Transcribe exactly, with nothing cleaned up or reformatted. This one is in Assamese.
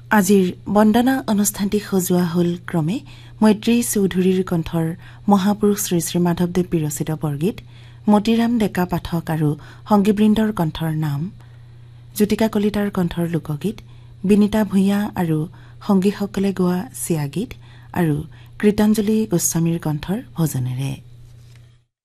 আজিৰ বন্দনা অনুষ্ঠানটি সজোৱা হল ক্ৰমে মৈত্ৰী চৌধুৰীৰ কণ্ঠৰ মহাপুৰুষ শ্ৰী শ্ৰী মাধৱদেৱ বিৰচিত বৰগীত, মতিৰাম ডেকা পাঠক আৰু সংগীবৃন্দৰ কণ্ঠৰ নাম, জ্যোতিকা কলিতাৰ কণ্ঠৰ লোকগীত, বিনীতা ভূঞা আৰু সংগীসকলে গোৱা চিয়া গীত আৰু কীৰ্তঞ্জলি গোস্বামীৰ কণ্ঠৰ ভজনেৰে।